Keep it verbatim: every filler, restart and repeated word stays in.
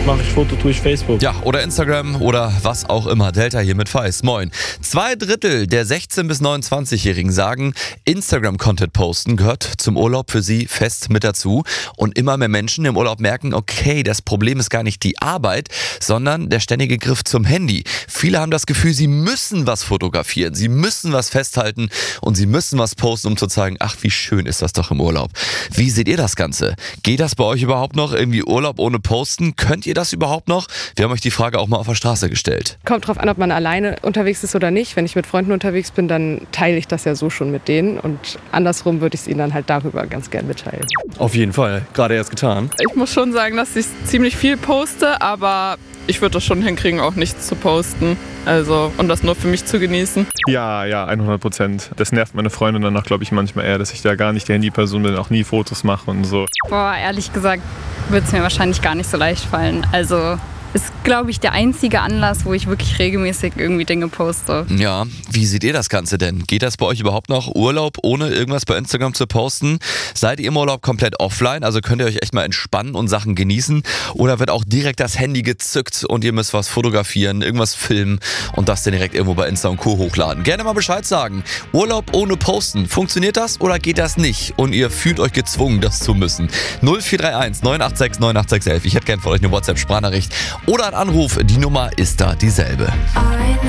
mache ich Foto, tue ich Facebook. Ja, oder Instagram oder was auch immer. Delta hier mit Feist. Moin. Zwei Drittel der sechzehn- bis neunundzwanzigjährigen sagen, Instagram-Content posten gehört zum Urlaub für sie fest mit dazu. Und immer mehr Menschen im Urlaub merken, okay, das Problem ist gar nicht die Arbeit, sondern der ständige Griff zum Handy. Viele haben das Gefühl, sie müssen was fotografieren, sie müssen was festhalten und sie müssen was posten, um zu zeigen, ach, wie schön ist das doch im Urlaub. Wie seht ihr das Ganze? Geht das bei euch überhaupt noch? Irgendwie Urlaub ohne Posten? Könnt ihr das überhaupt noch? Wir haben euch die Frage auch mal auf der Straße gestellt. Kommt drauf an, ob man alleine unterwegs ist oder nicht. Wenn ich mit Freunden unterwegs bin, dann teile ich das ja so schon mit denen. Und andersrum würde ich es ihnen dann halt darüber ganz gern mitteilen. Auf jeden Fall. Gerade erst getan. Ich muss schon sagen, dass ich ziemlich viel poste, aber ich würde das schon hinkriegen, auch nichts zu posten. Also, und das nur für mich zu genießen. Ja, ja, hundert Prozent. Das nervt meine Freundin danach, glaube ich, manchmal eher, dass ich da gar nicht die Handyperson bin, auch nie Fotos mache und so. Boah, ehrlich gesagt wird es mir wahrscheinlich gar nicht so leicht fallen. Also ist, glaube ich, der einzige Anlass, wo ich wirklich regelmäßig irgendwie Dinge poste. Ja, wie seht ihr das Ganze denn? Geht das bei euch überhaupt noch? Urlaub ohne irgendwas bei Instagram zu posten? Seid ihr im Urlaub komplett offline? Also könnt ihr euch echt mal entspannen und Sachen genießen? Oder wird auch direkt das Handy gezückt und ihr müsst was fotografieren, irgendwas filmen und das dann direkt irgendwo bei Insta und Co. hochladen? Gerne mal Bescheid sagen. Urlaub ohne Posten. Funktioniert das oder geht das nicht? Und ihr fühlt euch gezwungen, das zu müssen? null vier drei eins neun acht sechs neun acht sechs eins eins. Ich hätte gerne von euch eine WhatsApp-Sprachnachricht oder einen Anruf. Die Nummer ist da dieselbe.